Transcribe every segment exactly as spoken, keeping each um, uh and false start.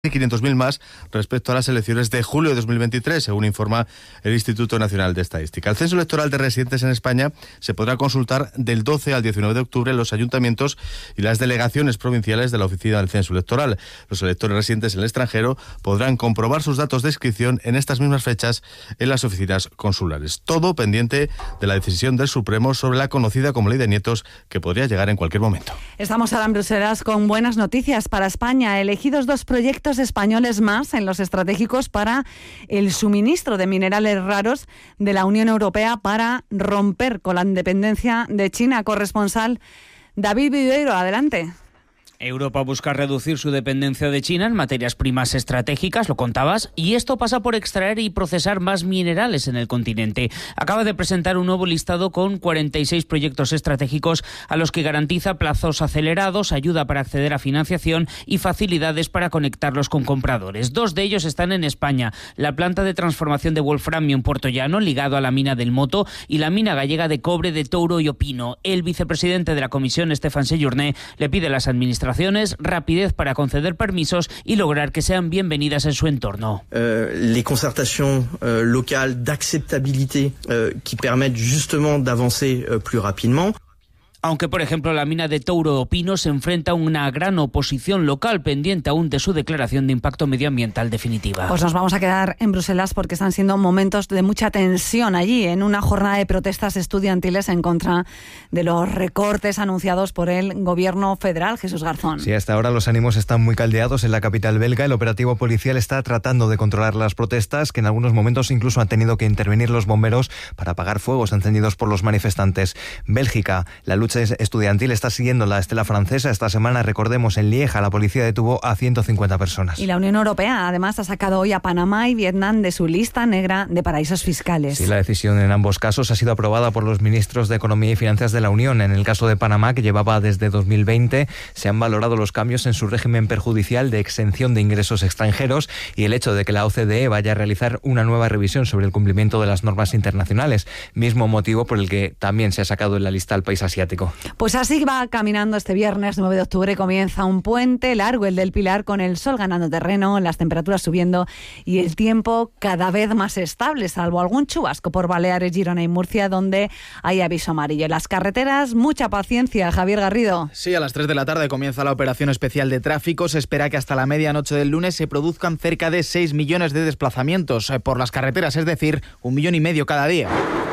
quinientos mil más respecto a las elecciones de julio de dos mil veintitrés, según informa el Instituto Nacional de Estadística. El censo electoral de residentes en España se podrá consultar del doce al diecinueve de octubre en los ayuntamientos y las delegaciones provinciales de la Oficina del Censo Electoral. Los electores residentes en el extranjero podrán comprobar sus datos de inscripción en estas mismas fechas en las oficinas consulares. Todo pendiente de la decisión del Supremo sobre la conocida como Ley de Nietos, que podría llegar en cualquier momento. Estamos ahora en Bruselas con buenas noticias para España. Elegidos dos proyectos españoles más en los estratégicos para el suministro de minerales raros de la Unión Europea para romper con la dependencia de China. Corresponsal David Viveiro, adelante. Europa busca reducir su dependencia de China en materias primas estratégicas, lo contabas, y esto pasa por extraer y procesar más minerales en el continente. Acaba de presentar un nuevo listado con cuarenta y seis proyectos estratégicos a los que garantiza plazos acelerados, ayuda para acceder a financiación y facilidades para conectarlos con compradores. Dos de ellos están en España: la planta de transformación de wolframio en Puerto Llano, ligado a la mina del Moto, y la mina gallega de cobre de Touro y Opino. El vicepresidente de la Comisión, Stéphane Séjourné, le pide a las administraciones rapidez para conceder permisos y lograr que sean bienvenidas en su entorno. Euh, les concertations euh, locales d'acceptabilité euh, qui permettent justement d'avancer euh, plus rapidement. Aunque, por ejemplo, la mina de Touro Opino se enfrenta a una gran oposición local pendiente aún de su declaración de impacto medioambiental definitiva. Pues nos vamos a quedar en Bruselas porque están siendo momentos de mucha tensión allí, en una jornada de protestas estudiantiles en contra de los recortes anunciados por el gobierno federal. Jesús Garzón. Sí, hasta ahora los ánimos están muy caldeados en la capital belga. El operativo policial está tratando de controlar las protestas, que en algunos momentos incluso han tenido que intervenir los bomberos para apagar fuegos encendidos por los manifestantes. Bélgica, la lucha estudiantil está siguiendo la estela francesa. Esta semana, recordemos, en Lieja la policía detuvo a ciento cincuenta personas. Y la Unión Europea además ha sacado hoy a Panamá y Vietnam de su lista negra de paraísos fiscales. Sí, la decisión en ambos casos ha sido aprobada por los ministros de Economía y Finanzas de la Unión. En el caso de Panamá, que llevaba desde dos mil veinte, se han valorado los cambios en su régimen perjudicial de exención de ingresos extranjeros y el hecho de que la O C D E vaya a realizar una nueva revisión sobre el cumplimiento de las normas internacionales, mismo motivo por el que también se ha sacado en la lista al país asiático. Pues así va caminando este viernes nueve de octubre. Comienza un puente largo, el del Pilar, con el sol ganando terreno, las temperaturas subiendo y el tiempo cada vez más estable, salvo algún chubasco por Baleares, Girona y Murcia, donde hay aviso amarillo. En las carreteras, mucha paciencia. Javier Garrido. Sí, a las tres de la tarde comienza la operación especial de tráfico. Se espera que hasta la medianoche del lunes se produzcan cerca de seis millones de desplazamientos por las carreteras, es decir, un millón y medio cada día.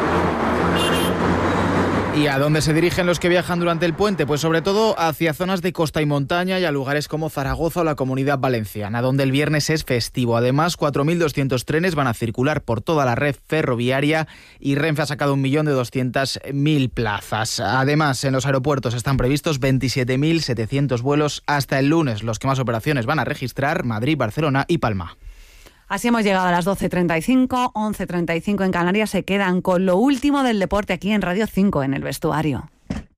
¿Y a dónde se dirigen los que viajan durante el puente? Pues sobre todo hacia zonas de costa y montaña y a lugares como Zaragoza o la Comunidad Valenciana, donde el viernes es festivo. Además, cuatro mil doscientos trenes van a circular por toda la red ferroviaria y Renfe ha sacado un millón doscientas mil plazas. Además, en los aeropuertos están previstos veintisiete mil setecientos vuelos hasta el lunes. Los que más operaciones van a registrar: Madrid, Barcelona y Palma. Así hemos llegado a las doce treinta y cinco, once treinta y cinco en Canarias. Se quedan con lo último del deporte aquí en Radio cinco, en El Vestuario.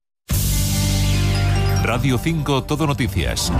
Radio cinco, Todo Noticias.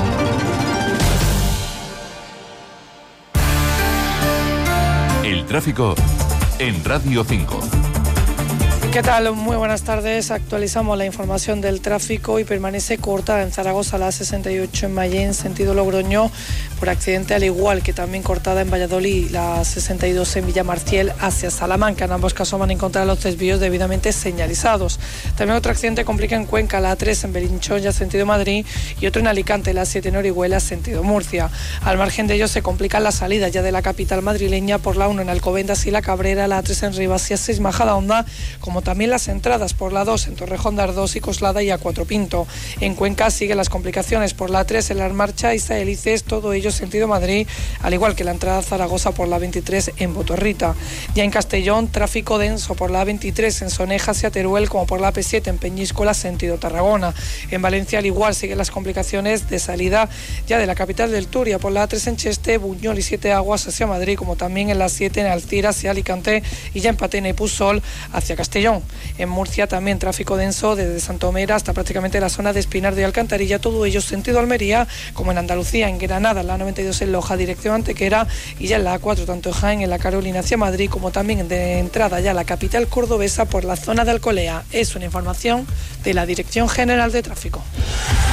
El tráfico en Radio cinco. ¿Qué tal? Muy buenas tardes. Actualizamos la información del tráfico y permanece cortada en Zaragoza la sesenta y ocho en Mayén, sentido Logroño, por accidente, al igual que también cortada en Valladolid la sesenta y dos en Villamarciel hacia Salamanca. En ambos casos van a encontrar los desvíos debidamente señalizados. También otro accidente complica en Cuenca, la A tres en Belinchón, ya sentido Madrid, y otro en Alicante, la siete en Orihuela, sentido Murcia. Al margen de ellos se complican las salidas ya de la capital madrileña por la uno en Alcobendas y La Cabrera, la A tres en Rivas y A seis Majadahonda, como también las entradas por la dos en Torrejón de Ardoz y Coslada y A cuatro Pinto. En Cuenca siguen las complicaciones por la tres en La Marcha y Saelices, todo ello sentido Madrid, al igual que la entrada a Zaragoza por la veintitrés en Botorrita. Ya en Castellón, tráfico denso por la veintitrés en Sonejas y a Teruel, como por la P siete en Peñíscola, sentido Tarragona. En Valencia, al igual, siguen las complicaciones de salida ya de la capital del Turia por la A tres en Cheste, Buñol y Siete Aguas hacia Madrid, como también en la siete en Alcira hacia Alicante y ya en Patena y Pusol hacia Castellón. En Murcia también tráfico denso desde Santomera hasta prácticamente la zona de Espinar de Alcantarilla, todo ello sentido Almería, como en Andalucía, en Granada, la noventa y dos en Loja, dirección Antequera, y ya en la A cuatro, tanto en Jaén, en la Carolina hacia Madrid, como también de entrada ya a la capital cordobesa por la zona de Alcolea. Es una información de la Dirección General de Tráfico.